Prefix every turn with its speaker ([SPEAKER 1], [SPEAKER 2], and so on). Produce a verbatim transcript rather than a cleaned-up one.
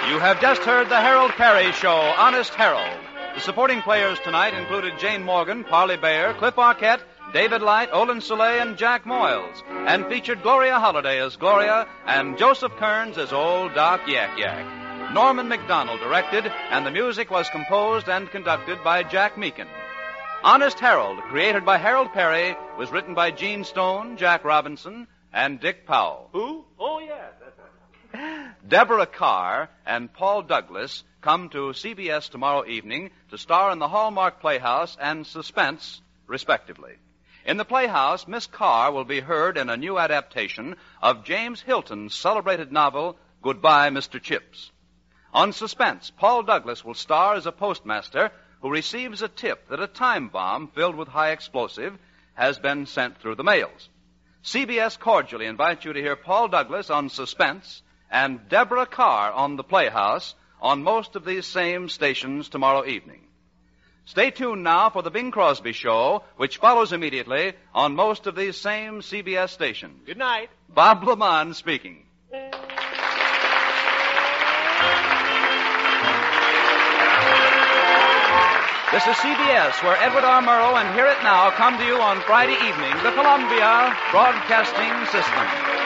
[SPEAKER 1] You have just heard the Harold Perry Show, Honest Harold. The supporting players tonight included Jane Morgan, Parley Bayer, Cliff Arquette, David Light, Olin Soleil, and Jack Moyles, and featured Gloria Holliday as Gloria and Joseph Kearns as Old Doc Yak Yak. Norman McDonald directed, and the music was composed and conducted by Jack Meakin. Honest Harold, created by Harold Perry, was written by Gene Stone, Jack Robinson, and Dick Powell.
[SPEAKER 2] Who? Oh, yes, that's right.
[SPEAKER 1] Deborah Carr and Paul Douglas come to C B S tomorrow evening to star in the Hallmark Playhouse and Suspense, respectively. In the Playhouse, Miss Carr will be heard in a new adaptation of James Hilton's celebrated novel, Goodbye, Mister Chips. On Suspense, Paul Douglas will star as a postmaster who receives a tip that a time bomb filled with high explosive has been sent through the mails. C B S cordially invites you to hear Paul Douglas on Suspense and Deborah Carr on the Playhouse on most of these same stations tomorrow evening. Stay tuned now for the Bing Crosby Show, which follows immediately on most of these same C B S stations.
[SPEAKER 2] Good night.
[SPEAKER 1] Bob Lamont speaking. This is C B S, where Edward R. Murrow and Hear It Now come to you on Friday evening, the Columbia Broadcasting System.